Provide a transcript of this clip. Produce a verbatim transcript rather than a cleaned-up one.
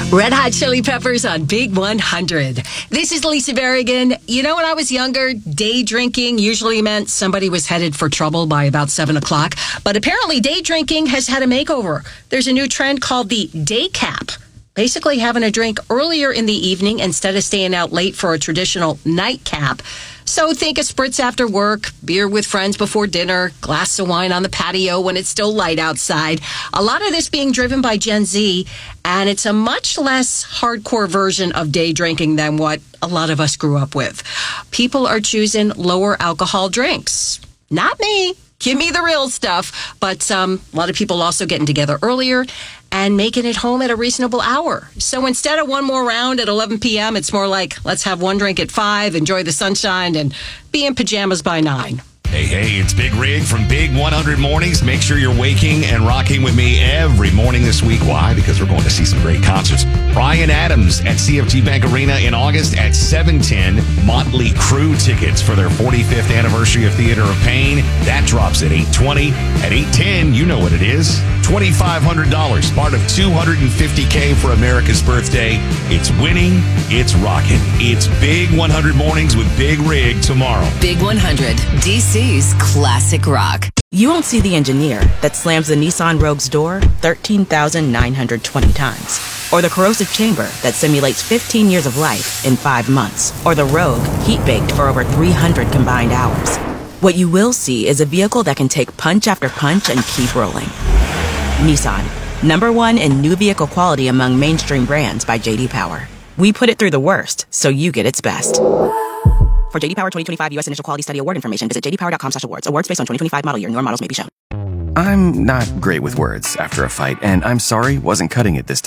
Red Hot Chili Peppers on Big one hundred. This is Lisa Berrigan. You know, when I was younger, day drinking usually meant somebody was headed for trouble by about seven o'clock. But apparently day drinking has had a makeover. There's a new trend called the day cap. Basically having a drink earlier in the evening instead of staying out late for a traditional nightcap. So think a spritz after work, beer with friends before dinner, glass of wine on the patio when it's still light outside. A lot of this being driven by Gen Z, and it's a much less hardcore version of day drinking than what a lot of us grew up with. People are choosing lower alcohol drinks. Not me. Give me the real stuff. But um, a lot of people also getting together earlier and making it home at a reasonable hour. So instead of one more round at eleven p.m., it's more like, let's have one drink at five, enjoy the sunshine, and be in pajamas by nine. Hey, hey, it's Big Rig from Big one hundred Mornings. Make sure you're waking and rocking with me every morning this week. Why? Because we're going to see some great concerts. Bryan Adams at C F G Bank Arena in August at seven ten. Motley Crue tickets for their forty-fifth anniversary of Theater of Pain. That drops at eight twenty. At eight ten, you know what it is. twenty-five hundred dollars, part of two hundred fifty thousand for America's birthday. It's winning. It's rocking. It's Big one hundred Mornings with Big Rig tomorrow. Big one hundred, D C's classic rock. You won't see the engineer that slams the Nissan Rogue's door thirteen thousand nine hundred twenty times. Or the corrosive chamber that simulates fifteen years of life in five months. Or the Rogue heat-baked for over three hundred combined hours. What you will see is a vehicle that can take punch after punch and keep rolling. Nissan, number one in new vehicle quality among mainstream brands by J D Power. We put it through the worst, so you get its best. For J D Power twenty twenty-five U S Initial Quality Study Award information, visit j d power dot com slash awards. Awards based on twenty twenty-five model year. Newer models may be shown. I'm not great with words after a fight, and I'm sorry wasn't cutting it this time.